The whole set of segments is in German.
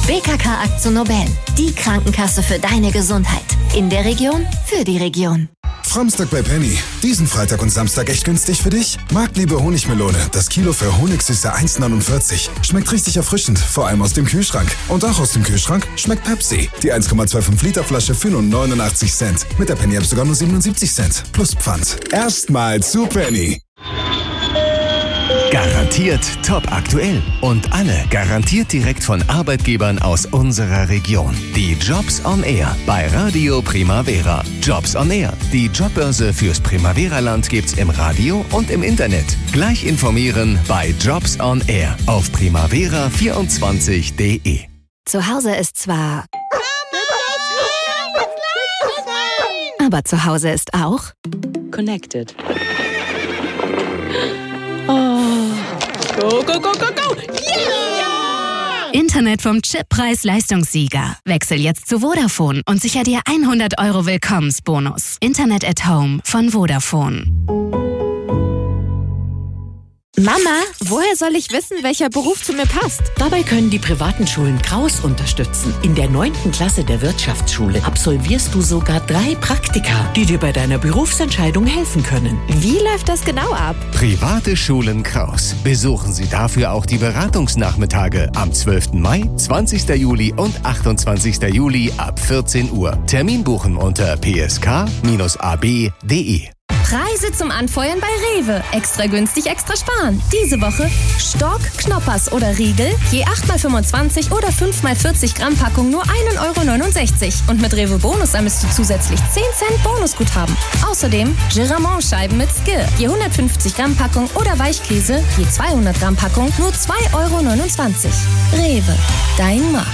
BKK AkzoNobel, die Krankenkasse für deine Gesundheit. In der Region, für die Region. Framstag bei Penny. Diesen Freitag und Samstag echt günstig für dich? Marktliebe Honigmelone. Das Kilo für Honigsüße 1,49. Schmeckt richtig erfrischend, vor allem aus dem Kühlschrank. Und auch aus dem Kühlschrank schmeckt Pepsi. Die 1,25 Liter Flasche für nur 89 Cent. Mit der Penny-App sogar nur 77 Cent. Plus Pfand. Erstmal zu Penny. Garantiert top aktuell und alle garantiert direkt von Arbeitgebern aus unserer Region. Die Jobs on Air bei Radio Primavera. Jobs on Air, die Jobbörse fürs Primavera-Land gibt's im Radio und im Internet. Gleich informieren bei Jobs on Air auf primavera24.de. Zu Hause ist zwar... aber zu Hause ist auch... Connected. Oh. Go, go, go, go, go! Yeah! Internet vom Chip-Preis-Leistungssieger. Wechsel jetzt zu Vodafone und sicher dir 100 € Willkommensbonus. Internet at Home von Vodafone. Mama, woher soll ich wissen, welcher Beruf zu mir passt? Dabei können die privaten Schulen Kraus unterstützen. In der 9. Klasse der Wirtschaftsschule absolvierst du sogar 3 Praktika, die dir bei deiner Berufsentscheidung helfen können. Wie läuft das genau ab? Private Schulen Kraus. Besuchen Sie dafür auch die Beratungsnachmittage am 12. Mai, 20. Juli und 28. Juli ab 14 Uhr. Termin buchen unter psk-ab.de. Preise zum Anfeuern bei Rewe. Extra günstig, extra sparen. Diese Woche Stork, Knoppers oder Riegel. Je 8x25 oder 5x40 Gramm Packung nur 1,69 €. Und mit Rewe Bonus ermisst du zusätzlich 10 Cent Bonusguthaben. Außerdem Giramont-Scheiben mit Skir. Je 150 Gramm Packung oder Weichkäse. Je 200 Gramm Packung nur 2,29 €. Rewe, dein Markt.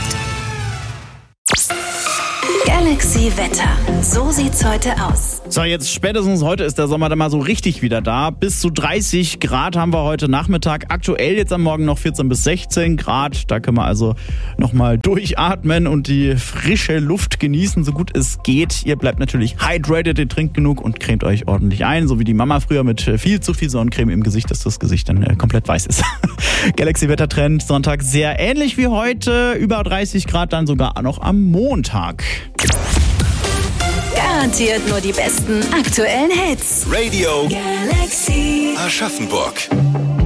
Galaxy Wetter. So sieht's heute aus. So, jetzt spätestens heute ist der Sommer dann mal so richtig wieder da. Bis zu 30 Grad haben wir heute Nachmittag. Aktuell jetzt am Morgen noch 14 bis 16 Grad. Da können wir also nochmal durchatmen und die frische Luft genießen, so gut es geht. Ihr bleibt natürlich hydrated, ihr trinkt genug und cremt euch ordentlich ein. So wie die Mama früher mit viel zu viel Sonnencreme im Gesicht, dass das Gesicht dann komplett weiß ist. Galaxy Wettertrend, Sonntag sehr ähnlich wie heute. Über 30 Grad dann sogar noch am Montag. Garantiert nur die besten aktuellen Hits. Radio Galaxy Aschaffenburg.